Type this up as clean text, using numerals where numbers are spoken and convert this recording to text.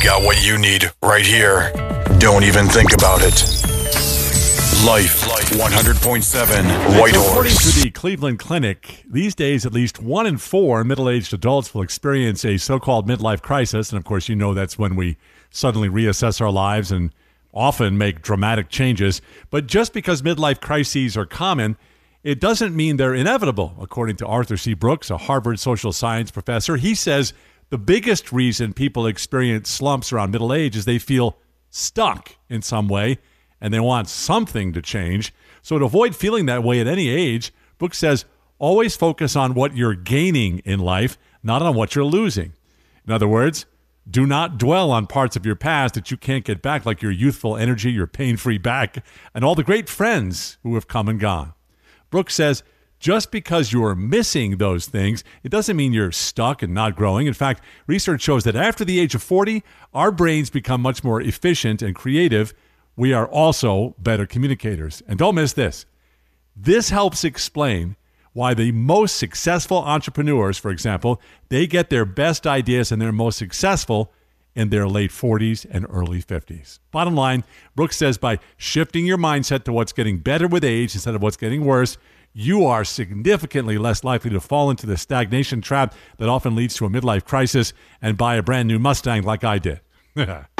got what you need right here. Don't even think about it. Life 100.7 White Horse. According to the Cleveland Clinic, these days at least 1 in 4 middle-aged adults will experience a so-called midlife crisis. And of course, you know that's when we suddenly reassess our lives and often make dramatic changes. But just because midlife crises are common, it doesn't mean they're inevitable. According to Arthur C. Brooks, a Harvard social science professor, he says the biggest reason people experience slumps around middle age is they feel stuck in some way and they want something to change. So to avoid feeling that way at any age, Brooks says, always focus on what you're gaining in life, not on what you're losing. In other words, do not dwell on parts of your past that you can't get back, like your youthful energy, your pain-free back, and all the great friends who have come and gone. Brooks says, just because you're missing those things, it doesn't mean you're stuck and not growing. In fact, research shows that after the age of 40, our brains become much more efficient and creative. We are also better communicators. And don't miss this. This helps explain why the most successful entrepreneurs, for example, they get their best ideas and they're most successful in their late 40s and early 50s. Bottom line, Brooks says by shifting your mindset to what's getting better with age instead of what's getting worse, you are significantly less likely to fall into the stagnation trap that often leads to a midlife crisis and buy a brand new Mustang like I did.